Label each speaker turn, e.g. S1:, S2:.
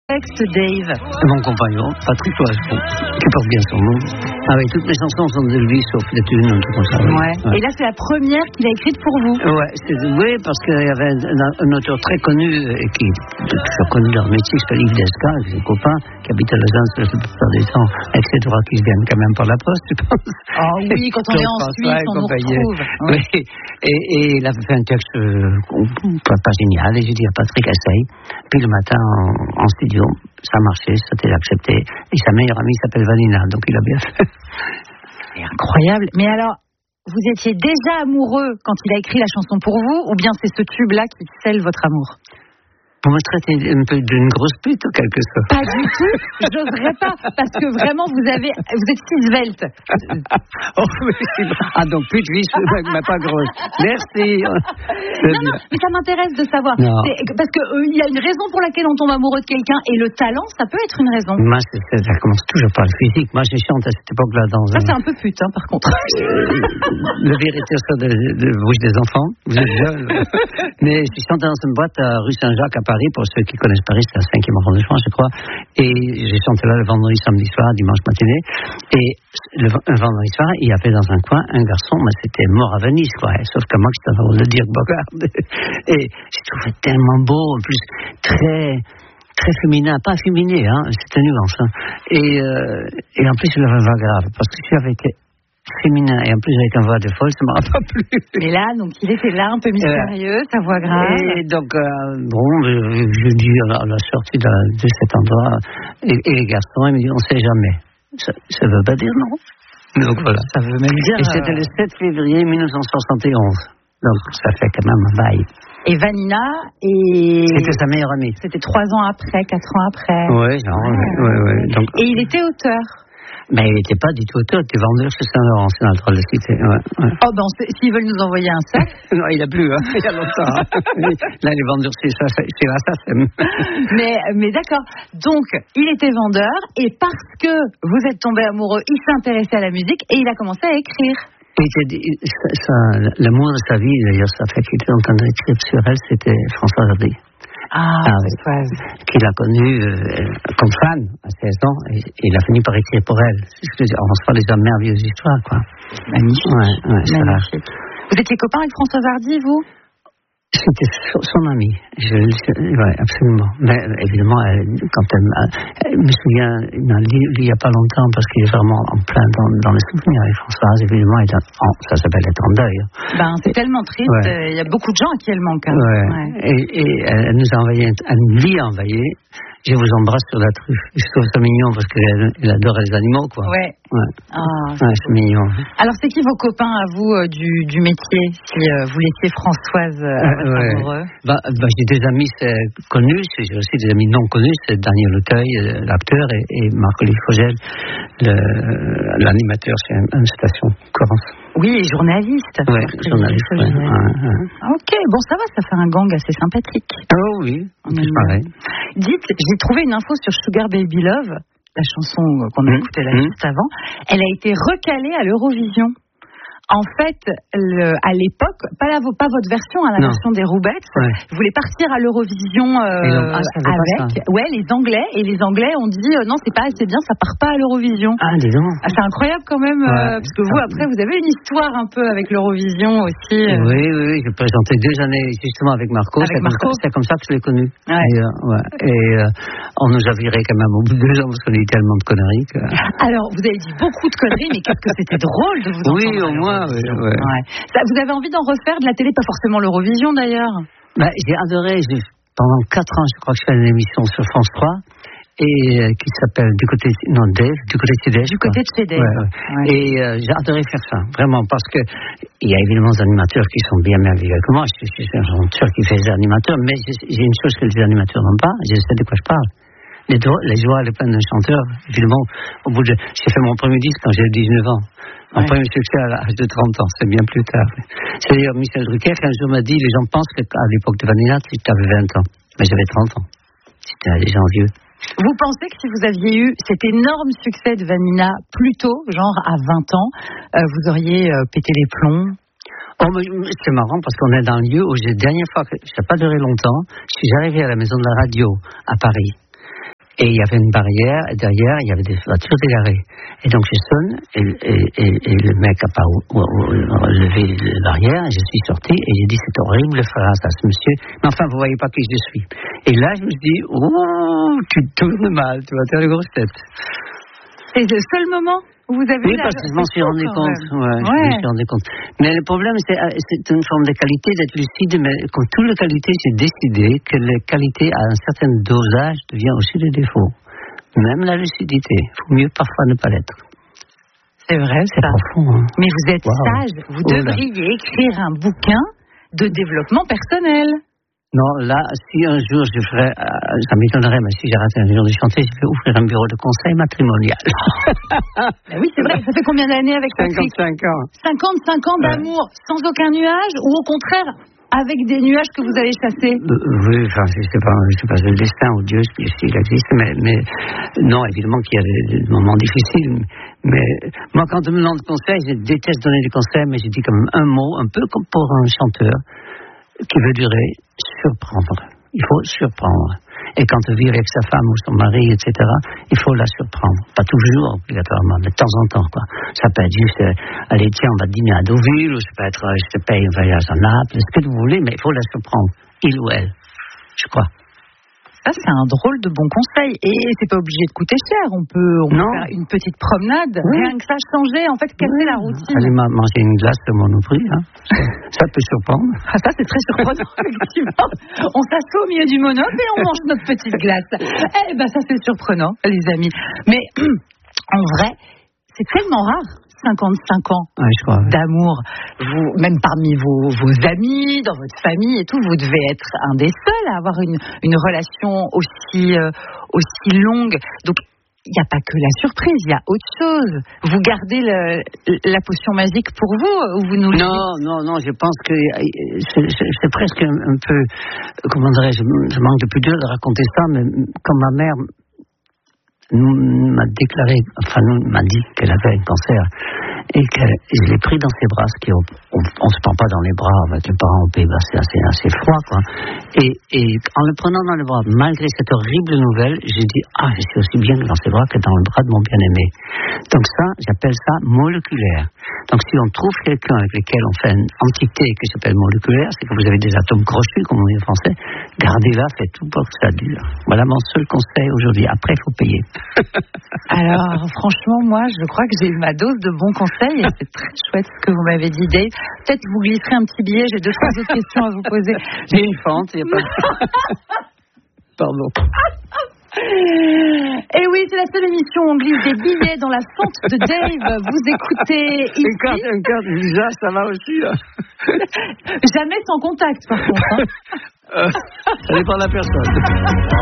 S1: Texte Dave.
S2: Mon compagnon, Patrick Loiseau, qui porte bien son nom. Ah oui, toutes mes chansons sont de lui, sauf les tunes, un truc comme ça.
S1: Ouais. Et là, c'est la première qu'il a écrite pour vous.
S2: Oui, parce qu'il y avait un auteur très connu, qui est connu dans le métier, qui s'appelle Yves Descas, avec ses copains, qui habite à Lausanne, la plupart des temps, avec ses droits qui se viennent quand même par la poste, je pense.
S1: Oh oui, quand on est en Suisse, on nous retrouve.
S2: Oui, et il avait fait un texte pas génial, et j'ai dit à Patrick, essaye. Puis le matin, en studio, ça a marché, ça a été accepté. Et sa meilleure amie s'appelle Vanina, donc il a bien fait.
S1: C'est incroyable. Mais alors, vous étiez déjà amoureux quand il a écrit la chanson pour vous, ou bien c'est ce tube-là qui scelle votre amour?
S2: Vous me traitez un peu d'une grosse pute ou quelque chose?
S1: Pas du tout, j'oserais pas, parce que vraiment vous êtes si svelte.
S2: Oh, donc pute, oui, mais pas grosse. Merci.
S1: Non, mais ça m'intéresse de savoir. Parce qu'il y a une raison pour laquelle on tombe amoureux de quelqu'un, et le talent, ça peut être une raison.
S2: Moi, ça commence toujours par le physique. Moi, je chante à cette époque-là dans
S1: ça, c'est un peu pute, hein, par contre.
S2: Le vérité de bouche des enfants. Vous êtes jeune. Mais je chantais dans une boîte à rue Saint-Jacques à Paris. Pour ceux qui connaissent Paris, c'est à 5e arrondissement, je crois. Et j'ai chanté là le vendredi, samedi soir, dimanche matinée. Et un vendredi soir, il y avait dans un coin un garçon, mais c'était mort à Venise, quoi. Sauf que moi, j'étais en train de dire Bogart. Et je trouvais tellement beau, en plus, très féminin, pas féminé, hein, c'était nuance. Hein. Et en plus, il avait une voix grave, parce que si j'avais été féminin et en plus avec une voix de folle, ça ne m'aurait pas plu.
S1: Et là, donc il était là, un peu mystérieux, sa voix grave.
S2: Et donc, je dis à la sortie de cet endroit, et les garçons, ils me disent, on ne sait jamais. Ça ne veut pas dire non. Donc voilà.
S1: Ça veut même dire.
S2: Et c'était le 7 février 1971. Donc ça fait quand même un bail.
S1: Et Vanina,
S2: c'était sa meilleure amie.
S1: C'était 3 ans après, 4 ans après.
S2: Oui, ouais. Donc,
S1: et il était auteur.
S2: Mais il n'était pas du tout auteur, il était vendeur chez Saint-Laurent, c'est dans le droit de citer. Ouais.
S1: Oh ben, s'ils veulent nous envoyer un sac.
S2: Non, il n'a plus, hein, il y a longtemps. Là, les vendeurs, c'est la SACEM.
S1: Mais d'accord. Donc, il était vendeur, et parce que vous êtes tombé amoureux, il s'intéressait à la musique, et il a commencé à écrire.
S2: L'amour de sa vie, d'ailleurs, ça fait qu'il était en train d'écrire sur elle, c'était Françoise Hardy.
S1: Françoise.
S2: Qu'il a connue comme fan à 16 ans, et il a fini par écrire pour elle. On se fait des merveilleuses histoires, quoi.
S1: Magnifique.
S2: Magnifique.
S1: Vous étiez copain avec Françoise Hardy, vous?
S2: C'était son amie, oui, absolument. Mais évidemment, quand elle me souvient, il m'a lu il n'y a pas longtemps, parce qu'il est vraiment en plein dans les souvenirs avec Françoise, évidemment, ça s'appelle être en deuil.
S1: C'est tellement triste, il y a beaucoup de gens à qui elle manque. Hein.
S2: Et elle nous a envoyé, elle lui a envoyé, je vous embrasse sur la truffe. Je trouve ça mignon parce qu'elle adore les animaux, quoi.
S1: Ouais.
S2: C'est mignon.
S1: Alors, c'est qui vos copains à vous du métier, si vous laissiez Françoise amoureux?
S2: J'ai des amis connus, j'ai aussi des amis non connus, c'est Daniel Auteuil, l'acteur, et Marc-Olivier Fogel, l'animateur chez une station Corrence.
S1: Oui, et journaliste.
S2: Oui, journaliste.
S1: Ok, bon, ça va, ça fait un gang assez sympathique.
S2: Oh oui, c'est pareil.
S1: Dites, j'ai trouvé une info sur Sugar Baby Love, la chanson qu'on a écoutée là juste avant. Elle a été recalée à l'Eurovision. En fait, à l'époque, pas votre version, la version des Roubettes, voulait partir à l'Eurovision avec les Anglais, et les Anglais ont dit non, c'est pas assez bien, ça part pas à l'Eurovision.
S2: Dis donc.
S1: C'est incroyable quand même, parce que vous, après, vous avez une histoire un peu avec l'Eurovision aussi.
S2: Oui, j'ai présenté 2 années justement avec Marco. C'est comme ça que je l'ai connu. Et on nous a virés quand même au bout de 2 ans parce qu'on a eu tellement de conneries.
S1: Alors, vous avez dit beaucoup de conneries, mais qu'est-ce que c'était drôle de vous entendre.
S2: Oui, au moins.
S1: Vous avez envie d'en refaire de la télé, pas forcément l'Eurovision d'ailleurs?
S2: J'ai adoré, pendant 4 ans, je crois que je fais une émission sur France 3, et qui s'appelle du côté de CDF.
S1: Du côté de CDF.
S2: Et j'ai adoré faire ça, vraiment, parce que il y a évidemment des animateurs qui sont bien merveilleux que moi. Je suis un chanteur qui fait des animateurs, mais j'ai une chose que les animateurs n'ont pas, je sais de quoi je parle. Les joies, les peines d'un chanteur, évidemment, j'ai fait mon premier disque quand j'avais 19 ans. Mon premier succès à l'âge de 30 ans, c'est bien plus tard. C'est d'ailleurs Michel Drucker qui un jour m'a dit, les gens pensent qu'à l'époque de Vanilla, tu avais 20 ans. Mais j'avais 30 ans. C'était des gens vieux.
S1: Vous pensez que si vous aviez eu cet énorme succès de Vanilla plus tôt, genre à 20 ans, vous auriez pété les plombs?
S2: C'est marrant parce qu'on est dans un lieu où la dernière fois, ça n'a pas duré longtemps, je suis arrivé à la maison de la radio à Paris. Et il y avait une barrière, et derrière, il y avait des voitures égarées. Et donc, je sonne, et le mec n'a pas levé la barrière, et je suis sorti, et j'ai dit, c'est horrible de faire ça, ce monsieur. Mais enfin, vous voyez pas qui je suis. Et là, je me dis, oh, tu tournes mal, tu vas faire les grosses têtes.
S1: C'est le seul moment où vous avez...
S2: Oui, parce que je m'en suis rendu compte. Ouais. Je me suis rendu compte. Mais le problème, c'est une forme de qualité d'être lucide, mais comme toutes les qualités, j'ai décidé que les qualités à un certain dosage deviennent aussi des défauts. Même la lucidité. Il faut mieux parfois ne pas l'être.
S1: C'est vrai,
S2: c'est profond. Hein.
S1: Mais vous êtes sage. Vous devriez écrire un bouquin de développement personnel.
S2: Non, là, si un jour je ferais, ça m'étonnerait, mais si j'arrête un jour de chanter, je vais ouvrir un bureau de conseil matrimonial.
S1: Oui, c'est vrai. Ça fait combien d'années avec Patrick ?
S2: 55 ans.
S1: 55 ans d'amour, sans aucun nuage, ou au contraire, avec des nuages que vous avez chassés ?
S2: Oui, enfin, je sais pas, le destin ou Dieu, s'il existe, mais non, évidemment qu'il y a des moments difficiles. Mais moi, quand on me demande conseil, je déteste donner des conseils, mais je dis comme un mot, un peu comme pour un chanteur, qui veut durer, surprendre. Il faut surprendre. Et quand on vit avec sa femme ou son mari, etc., il faut la surprendre. Pas toujours, obligatoirement, mais de temps en temps, quoi. Ça peut être juste, allez, tiens, on va dîner à Deauville, ou ça peut être, je te paye un voyage à Naples, ce que vous voulez, mais il faut la surprendre. Il ou elle. Je crois.
S1: Ça, c'est un drôle de bon conseil. Et c'est pas obligé de coûter cher. On peut faire une petite promenade. Oui. Rien que ça, changer, en fait, casser la routine.
S2: Allez manger une glace de Monoprix, hein. Ça peut surprendre.
S1: Ah, ça, c'est très surprenant, effectivement. On s'assoit au milieu du Monoprix et on mange notre petite glace. Eh ben, ça, c'est surprenant, les amis. Mais, en vrai, c'est tellement rare. 55 ans d'amour, vous, même parmi vos amis, dans votre famille et tout, vous devez être un des seuls à avoir une relation aussi longue. Donc, il n'y a pas que la surprise, il y a autre chose. Vous gardez la potion magique pour vous ou vous nous...
S2: Non, je pense que c'est presque un peu, comment dirais-je, je manque de pudeur de raconter ça, mais comme ma mère m'a dit qu'elle avait un cancer et que je l'ai pris dans ses bras, ce qui on se prend pas dans les bras avec les parents au Pays-Bas, c'est assez froid, quoi. Et en le prenant dans les bras, malgré cette horrible nouvelle, j'ai dit, je suis aussi bien dans ses bras que dans le bras de mon bien-aimé. Donc ça, j'appelle ça moléculaire. Donc si on trouve quelqu'un avec lequel on fait une entité qui s'appelle moléculaire, c'est que vous avez des atomes crochus, comme on dit en français, gardez-la, faites tout pour que ça dure. Voilà mon seul conseil aujourd'hui. Après, il faut payer.
S1: Alors, franchement, moi, je crois que j'ai eu ma dose de bons conseils et c'est très chouette ce que vous m'avez dit, Dave. Peut-être vous glisserez un petit billet, j'ai 2-3 autres questions à vous poser.
S2: J'ai une fente, il n'y a pas de... Pardon.
S1: Et oui, c'est la seule émission où on glisse des billets dans la fente de Dave. Vous écoutez ici.
S2: Une carte Visa, ça va aussi. Là.
S1: Jamais sans contact, par contre. Hein.
S2: Ça dépend de la personne.